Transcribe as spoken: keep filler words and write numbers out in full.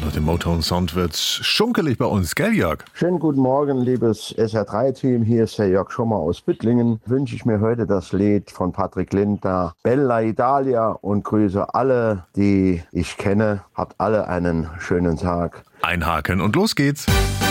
nach dem Motown-Sound wird's schunkelig bei uns, gell Jörg? Schönen guten Morgen, liebes S R drei Team. Hier ist der Jörg Schommer aus Büttlingen. Wünsche ich mir heute das Lied von Patrick Lindner, Bella Italia, und grüße alle, die ich kenne. Habt alle einen schönen Tag. Einhaken und los geht's.